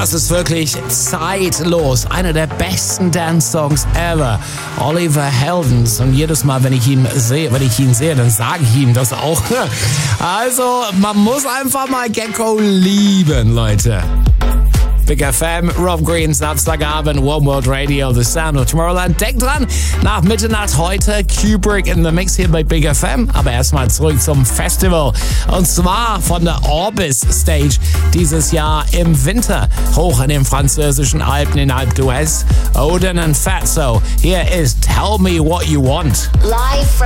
Das ist wirklich zeitlos. Einer der besten Dance-Songs ever. Oliver Heldens. Und jedes Mal, wenn ich ihn sehe, dann sage ich ihm das auch. Also, man muss einfach mal Gecko lieben, Leute. Big FM, Rob Green, Samstagabend, One World Radio, The Sound of Tomorrowland. Denkt dran, nach Mitternacht heute Kubrick in the Mix hier bei Big FM. Aber erstmal zurück zum Festival. Und zwar von der Orbis Stage dieses Jahr im Winter. Hoch in den französischen Alpen in Alpe d'Huez. Odin and Fatso. Hier ist Tell Me What You Want. Live from